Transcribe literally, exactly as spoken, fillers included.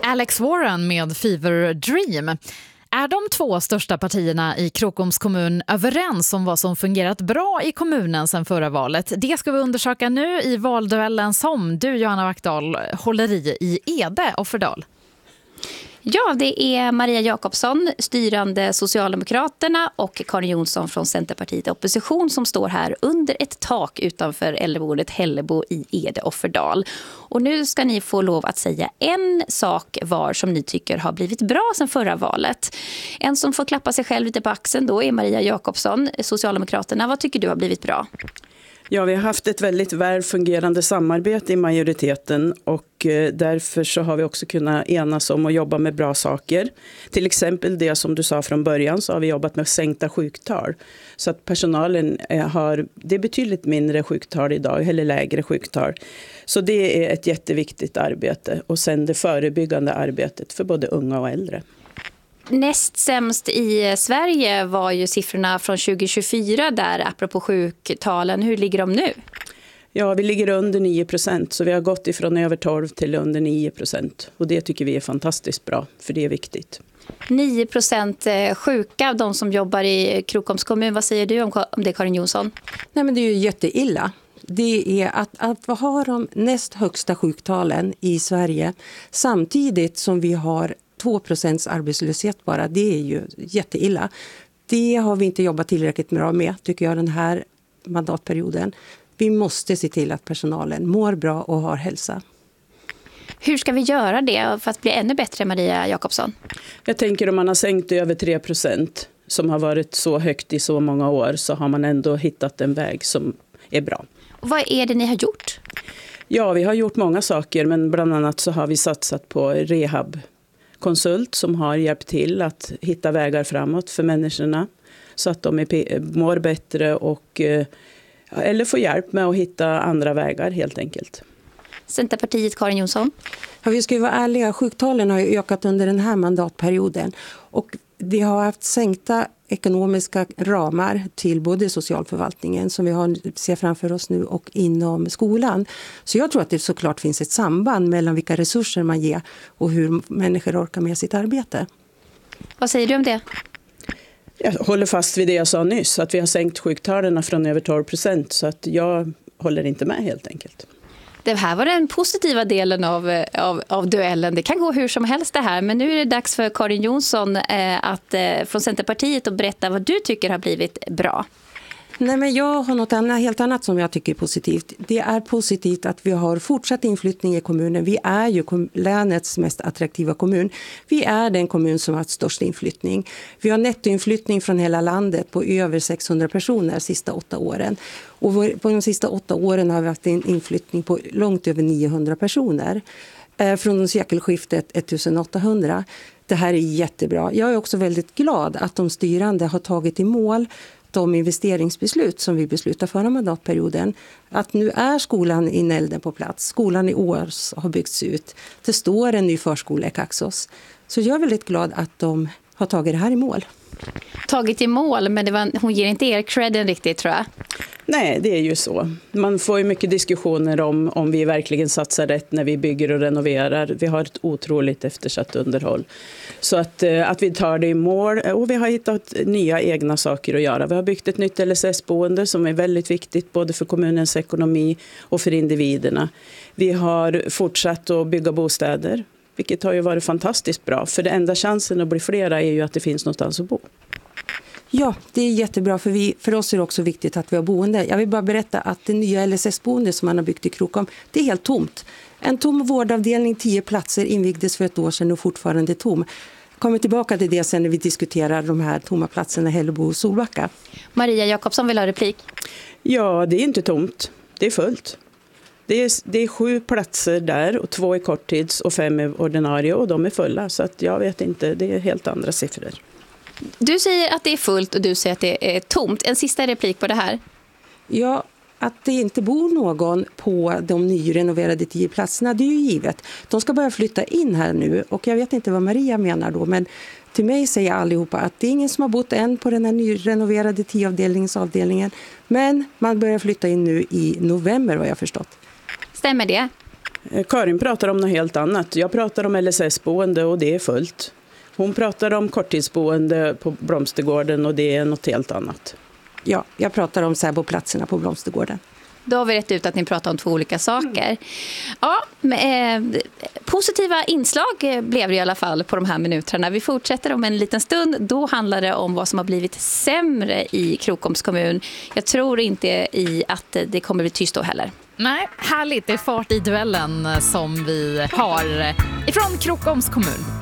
Alex Warren med Fever Dream. Är de två största partierna i Krokoms kommun överens om vad som fungerat bra i kommunen sedan förra valet? Det ska vi undersöka nu i valduellen som du, Johanna Wackdahl, håller i i Ede och Offerdal. Ja, det är Maria Jakobsson, styrande Socialdemokraterna, och Karin Jonsson från Centerpartiet opposition som står här under ett tak utanför äldreboendet Hällebo i Ede och Offerdal. Och nu ska ni få lov att säga en sak var som ni tycker har blivit bra sedan förra valet. En som får klappa sig själv lite på axeln då är Maria Jakobsson, Socialdemokraterna. Vad tycker du har blivit bra? Ja, vi har haft ett väldigt väl fungerande samarbete i majoriteten och därför så har vi också kunnat enas om att jobba med bra saker. Till exempel det som du sa från början, så har vi jobbat med sänkta sjuktal. Så att personalen har, det är betydligt mindre sjuktal idag, eller lägre sjuktal. Så det är ett jätteviktigt arbete, och sen det förebyggande arbetet för både unga och äldre. Näst sämst i Sverige var ju siffrorna från tjugo tjugofyra där, apropå sjuktalen. Hur ligger de nu? Ja, vi ligger under nio procent, så vi har gått ifrån över tolv till under nio procent. Och det tycker vi är fantastiskt bra, för det är viktigt. nio procent sjuka av de som jobbar i Krokoms kommun. Vad säger du om det, Karin Jonsson? Nej, men det är ju jätteilla. Det är att, att vi har de näst högsta sjuktalen i Sverige samtidigt som vi har två procents arbetslöshet bara. Det är ju jätteilla. Det har vi inte jobbat tillräckligt bra med, tycker jag, den här mandatperioden. Vi måste se till att personalen mår bra och har hälsa. Hur ska vi göra det för att bli ännu bättre, Maria Jakobsson? Jag tänker om man har sänkt över tre procent som har varit så högt i så många år, så har man ändå hittat en väg som är bra. Och vad är det ni har gjort? Ja, vi har gjort många saker, men bland annat så har vi satsat på rehab. Konsult som har hjälpt till att hitta vägar framåt för människorna så att de är, mår bättre och eller får hjälp med att hitta andra vägar helt enkelt. Centerpartiet, Karin Jonsson. Ja, vi ska ju vara ärliga, sjuktalen har ju ökat under den här mandatperioden och vi har haft sänkta ekonomiska ramar till både socialförvaltningen som vi har, ser framför oss nu och inom skolan. Så jag tror att det såklart finns ett samband mellan vilka resurser man ger och hur människor orkar med sitt arbete. Vad säger du om det? Jag håller fast vid det jag sa nyss, att vi har sänkt sjuktalen från över tolv procent, så att jag håller inte med helt enkelt. Det här var den positiva delen av, av, av duellen. Det kan gå hur som helst det här. Men nu är det dags för Karin Jonsson eh, att, eh, från Centerpartiet att berätta vad du tycker har blivit bra. Nej, men jag har något annat, helt annat som jag tycker är positivt. Det är positivt att vi har fortsatt inflyttning i kommunen. Vi är ju kom- länets mest attraktiva kommun. Vi är den kommun som har haft störst inflyttning. Vi har nettoinflyttning från hela landet på över sexhundra personer de sista åtta åren. Och på de sista åtta åren har vi haft en inflyttning på långt över niohundra personer. Eh, från sekelskiftet ettusenåttahundra. Det här är jättebra. Jag är också väldigt glad att de styrande har tagit i mål de investeringsbeslut som vi beslutade förra mandatperioden. Att nu är skolan i Nälden på plats. Skolan i Års har byggts ut. Det står en ny förskola i Kaxås. Så jag är väldigt glad att de har tagit det här i mål. Tagit i mål, men det var, hon ger inte er credden riktigt, tror jag. Nej, det är ju så. Man får ju mycket diskussioner om om vi verkligen satsar rätt när vi bygger och renoverar. Vi har ett otroligt eftersatt underhåll. Så att, att vi tar det i mål, och vi har hittat nya egna saker att göra. Vi har byggt ett nytt L S S-boende som är väldigt viktigt både för kommunens ekonomi och för individerna. Vi har fortsatt att bygga bostäder, vilket har ju varit fantastiskt bra. För det enda chansen att bli flera är ju att det finns någonstans att bo. Ja, det är jättebra för, vi, för oss är det också viktigt att vi har boende. Jag vill bara berätta att det nya L S S-boende som man har byggt i Krokom, det är helt tomt. En tom vårdavdelning, tio platser invigdes för ett år sedan och fortfarande tom. Jag kommer tillbaka till det sen när vi diskuterar de här tomma platserna i Hällebo och Solbacka. Maria Jakobsson vill ha replik. Ja, det är inte tomt. Det är fullt. Det är, det är sju platser där och två är korttids och fem är ordinarie och de är fulla. Så att jag vet inte, det är helt andra siffror. Du säger att det är fullt och du säger att det är tomt. En sista replik på det här. Ja, att det inte bor någon på de nyrenoverade tio platserna, det är ju givet. De ska börja flytta in här nu och jag vet inte vad Maria menar då, men till mig säger allihopa att det är ingen som har bott än på den här nyrenoverade tioavdelningsavdelningen, men man börjar flytta in nu i november vad jag förstått. Stämmer det? Karin pratar om något helt annat. Jag pratar om L S S-boende och det är fullt. Hon pratar om korttidsboende på Blomstergården och det är något helt annat. Ja, jag pratar om särboplatserna på Blomstergården. Då har vi rätt ut att ni pratar om två olika saker. Ja, men, eh, positiva inslag blev det i alla fall på de här minuterna. Vi fortsätter om en liten stund. Då handlar det om vad som har blivit sämre i Krokoms kommun. Jag tror inte i att det kommer bli tyst då heller. Nej, härligt. Det är fart i duellen som vi har ifrån Krokoms kommun.